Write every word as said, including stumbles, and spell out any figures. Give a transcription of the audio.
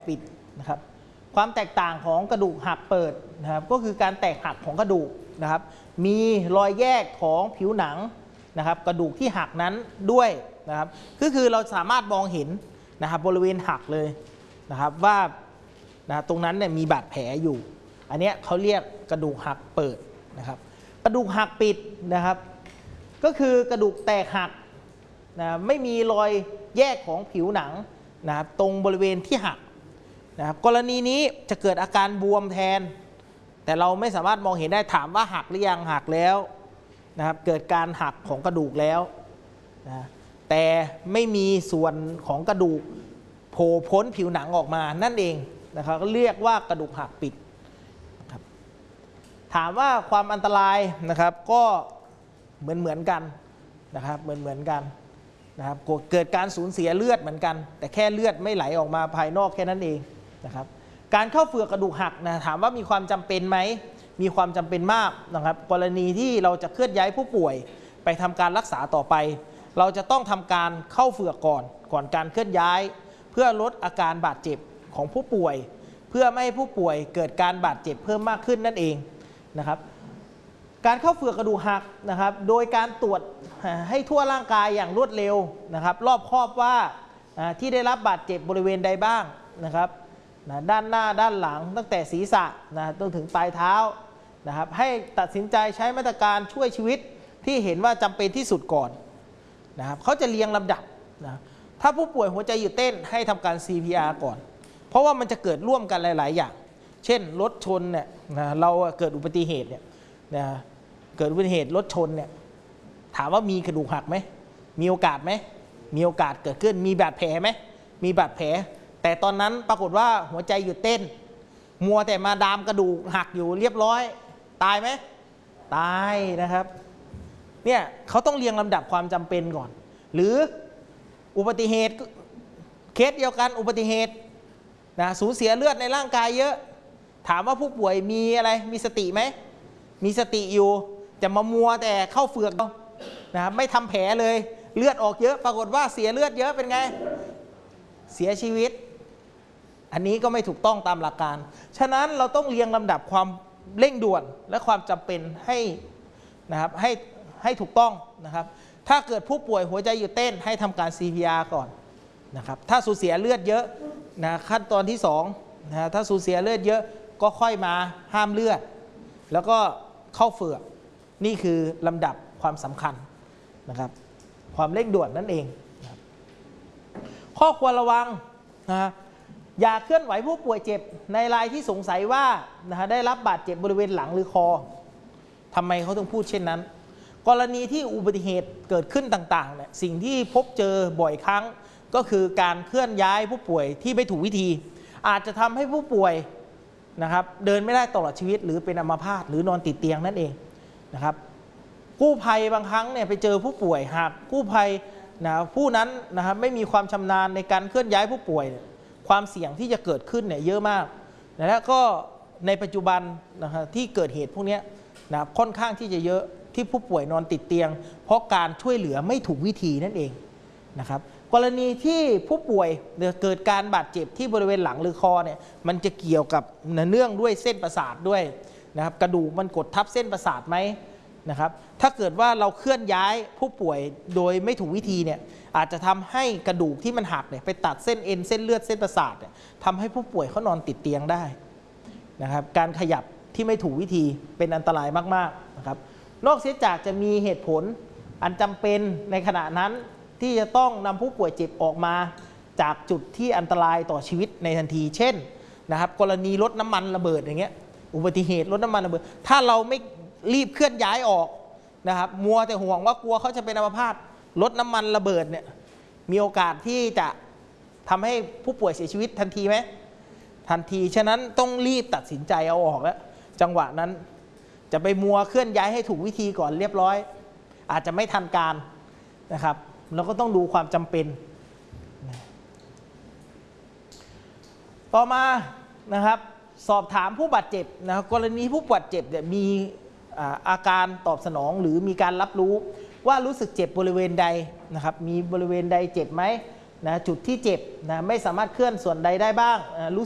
ปิดนะครับความแตกต่างของกระดูกหักเปิดนะครับก็คือการแตกหักของกระดูกนะครับมีรอยแยกของผิวหนังนะครับกระดูกที่หักนั้นด้วยนะครับก็คือเราสามารถมองเห็นนะครับบริเวณหักเลยนะครับว่านะตรงนั้นเนี่ยมีบาดแผลอยู่อันนี้เขาเรียกกระดูกหักเปิดนะครับกระดูกหักปิดนะครับก็คือกระดูกแตกหักนะไม่มีรอยแยกของผิวหนังนะครับตรงบริเวณที่หักนะครับกรณีนี้จะเกิดอาการบวมแทนแต่เราไม่สามารถมองเห็นได้ถามว่าหักหรือยังหักแล้วนะครับเกิดการหักของกระดูกแล้วนะแต่ไม่มีส่วนของกระดูกโผล่พ้นผิวหนังออกมานั่นเองนะครับก็เรียกว่ากระดูกหักปิดนะครับถามว่าความอันตรายนะครับก็เหมือนเหมือนกันนะครับเหมือนเหมือนกันนะครับเกิดการสูญเสียเลือดเหมือนกันแต่แค่เลือดไม่ไหลออกมาภายนอกแค่นั้นเองนะครับการเข้าเฝือกกระดูกหักนะถามว่ามีความจำเป็นไหมมีความจำเป็นมากนะครับกรณีที่เราจะเคลื่อนย้ายผู้ป่วยไปทำการรักษาต่อไปเราจะต้องทำการเข้าเฝือกก่อนก่อนการเคลื่อนย้ายเพื่อลดอาการบาดเจ็บของผู้ป่วยเพื่อไม่ให้ผู้ป่วยเกิดการบาดเจ็บเพิ่มมากขึ้นนั่นเองนะครับการเข้าเฝือกกระดูกหักนะครับโดยการตรวจให้ทั่วร่างกายอย่างรวดเร็วนะครับรอบคอบว่าที่ได้รับบาดเจ็บบริเวณใดบ้างนะครับด้านหน้าด้านหลังตั้งแต่ศีรษะนะจนถึงปลายเท้านะครับให้ตัดสินใจใช้มาตรการช่วยชีวิตที่เห็นว่าจำเป็นที่สุดก่อนนะครับเขาจะเรียงลำดับนะถ้าผู้ป่วยหัวใจหยุดเต้นให้ทำการ ซี พี อาร์ ก่อนเพราะว่ามันจะเกิดร่วมกันหลายๆอย่างเช่นรถชนเนี่ยนะเราเกิดอุบัติเหตุเนี่ยนะเกิดอุบัติเหตุรถชนเนี่ยถามว่ามีกระดูกหักไหมมีโอกาสไหมมีโอกาสเกิดขึ้นมีบาดแผลไหมมีบาดแผลแต่ตอนนั้นปรากฏว่าหัวใจหยุดเต้นมัวแต่มาดามกระดูกหักอยู่เรียบร้อยตายไหมตายนะครับเนี่ยเขาต้องเรียงลำดับความจำเป็นก่อนหรืออุบัติเหตุเคสเดียวกันอุบัติเหตุนะสูญเสียเลือดในร่างกายเยอะถามว่าผู้ป่วยมีอะไรมีสติไหมมีสติอยู่จะมามัวแต่เข้าเฝือกนะครับไม่ทำแผลเลยเลือดออกเยอะปรากฏว่าเสียเลือดเยอะเป็นไงเสียชีวิตอันนี้ก็ไม่ถูกต้องตามหลักการฉะนั้นเราต้องเรียงลำดับความเร่งด่วนและความจำเป็นให้นะครับให้ให้ถูกต้องนะครับถ้าเกิดผู้ป่วยหัวใจหยุดเต้นให้ทำการ ซี พี อาร์ ก่อนนะครับถ้าสูญเสียเลือดเยอะนะขั้นตอนที่สองนะถ้าสูญเสียเลือดเยอะก็ค่อยมาห้ามเลือดแล้วก็เข้าเฝือกนี่คือลำดับความสำคัญนะครับความเร่งด่วนนั่นเองนะครับข้อควรระวังนะอย่าเคลื่อนไหวผู้ป่วยเจ็บในรายที่สงสัยว่านะฮะได้รับบาดเจ็บบริเวณหลังหรือคอทำไมเขาต้องพูดเช่นนั้นกรณีที่อุบัติเหตุเกิดขึ้นต่างๆเนี่ยสิ่งที่พบเจอบ่อยครั้งก็คือการเคลื่อนย้ายผู้ป่วยที่ไม่ถูกวิธีอาจจะทำให้ผู้ป่วยนะครับเดินไม่ได้ตลอดชีวิตหรือเป็นอัมพาตหรือนอนติดเตียงนั่นเองนะครับกู้ภัยบางครั้งเนี่ยไปเจอผู้ป่วยหากกู้ภัยนะผู้นั้นนะครับไม่มีความชำนาญในการเคลื่อนย้ายผู้ป่วยความเสี่ยงที่จะเกิดขึ้นเนี่ยเยอะมากแล้วก็ในปัจจุบันนะครับที่เกิดเหตุพวกนี้นะค่อนข้างที่จะเยอะที่ผู้ป่วยนอนติดเตียงเพราะการช่วยเหลือไม่ถูกวิธีนั่นเองนะครับกรณีที่ผู้ป่วยเกิดการบาดเจ็บที่บริเวณหลังหรือคอเนี่ยมันจะเกี่ยวกับเนื่องด้วยเส้นประสาทด้วยนะครับกระดูกมันกดทับเส้นประสาทไหมนะครับถ้าเกิดว่าเราเคลื่อนย้ายผู้ป่วยโดยไม่ถูกวิธีเนี่ยอาจจะทำให้กระดูกที่มันหักเนี่ยไปตัดเส้นเอ็นเส้นเลือดเส้นประสาทเนี่ยทำให้ผู้ป่วยเขานอนติดเตียงได้นะครับการขยับที่ไม่ถูกวิธีเป็นอันตรายมากๆนะครับนอกเสียจากจะมีเหตุผลอันจำเป็นในขณะนั้นที่จะต้องนำผู้ป่วยเจ็บออกมาจากจุดที่อันตรายต่อชีวิตในทันทีเช่นนะครับกรณีรถน้ำมันระเบิดอย่างเงี้ยอุบัติเหตุรถน้ำมันระเบิดถ้าเราไม่รีบเคลื่อนย้ายออกนะครับมัวแต่ห่วงว่ากลัวเขาจะเป็นอัมพาตรถน้ำมันระเบิดเนี่ยมีโอกาสที่จะทำให้ผู้ป่วยเสียชีวิตทันทีไหมทันทีฉะนั้นต้องรีบตัดสินใจเอาออกแล้วจังหวะนั้นจะไปมัวเคลื่อนย้ายให้ถูกวิธีก่อนเรียบร้อยอาจจะไม่ทันการนะครับเราก็ต้องดูความจำเป็นต่อมานะครับสอบถามผู้บาดเจ็บนะครับกรณีผู้บาดเจ็บเนี่ยมีอาการตอบสนองหรือมีการรับรู้ว่ารู้สึกเจ็บบริเวณใดนะครับมีบริเวณใดเจ็บไหมนะจุดที่เจ็บนะไม่สามารถเคลื่อนส่วนใดได้บ้างนะรู้